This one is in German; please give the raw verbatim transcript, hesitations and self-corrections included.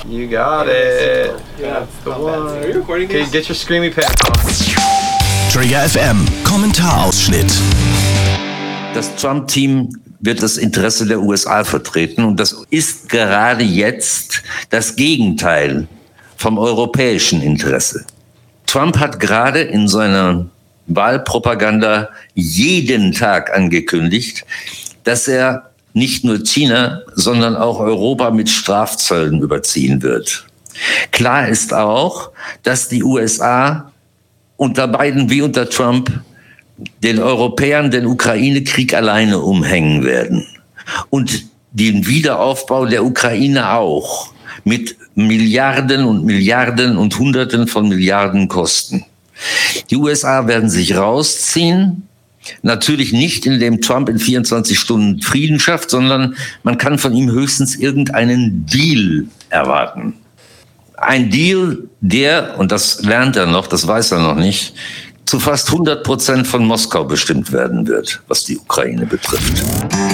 You got it. That's the one. Are you recording this? Okay, get your screamy pants on. Trigger F M, Kommentarausschnitt. Das Trump-Team wird das Interesse der U S A vertreten und das ist gerade jetzt das Gegenteil vom europäischen Interesse. Trump hat gerade in seiner Wahlpropaganda jeden Tag angekündigt, dass er nicht nur China, sondern auch Europa mit Strafzöllen überziehen wird. Klar ist auch, dass die U S A unter Biden wie unter Trump den Europäern den Ukraine-Krieg alleine umhängen werden. Und den Wiederaufbau der Ukraine auch mit Milliarden und Milliarden und Hunderten von Milliarden kosten. Die U S A werden sich rausziehen. Natürlich nicht, indem Trump in vierundzwanzig Stunden Frieden schafft, sondern man kann von ihm höchstens irgendeinen Deal erwarten. Ein Deal, der, und das lernt er noch, das weiß er noch nicht, zu fast hundert Prozent von Moskau bestimmt werden wird, was die Ukraine betrifft.